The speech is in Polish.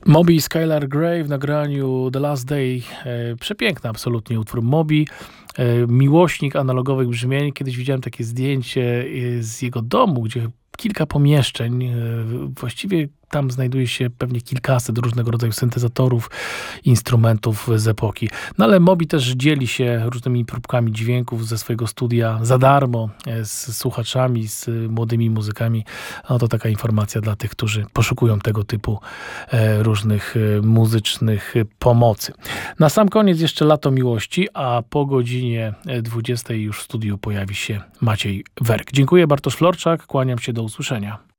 Moby i Skylar Grey w nagraniu The Last Day. Przepiękny absolutnie utwór Moby. Miłośnik analogowych brzmień. Kiedyś widziałem takie zdjęcie z jego domu, gdzie kilka pomieszczeń, właściwie tam znajduje się pewnie kilkaset różnego rodzaju syntezatorów, instrumentów z epoki. No ale Moby też dzieli się różnymi próbkami dźwięków ze swojego studia za darmo z słuchaczami, z młodymi muzykami. No to taka informacja dla tych, którzy poszukują tego typu różnych muzycznych pomocy. Na sam koniec jeszcze Lato Miłości, a po godzinie 20 już w studiu pojawi się Maciej Werk. Dziękuję, Bartosz Florczak, kłaniam się, do usłyszenia.